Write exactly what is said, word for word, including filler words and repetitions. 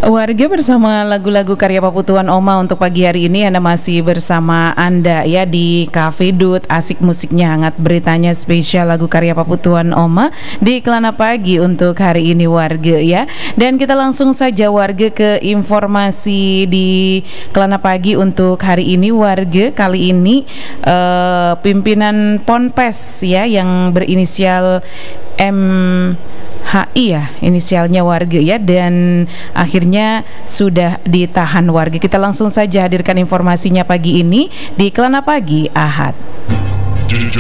Warga bersama lagu-lagu karya Paputuan Oma untuk pagi hari ini. Anda masih bersama Anda ya di Cafe Dut, asik musiknya hangat, beritanya spesial lagu karya Paputuan Oma di Kelana Pagi untuk hari ini warga ya. Dan kita langsung saja warga ke informasi di Kelana Pagi untuk hari ini warga. Kali ini uh, pimpinan Ponpes ya yang berinisial M H I ya, inisialnya warga ya, dan akhirnya sudah ditahan warga. Kita langsung saja hadirkan informasinya pagi ini di Kelana Pagi Ahad.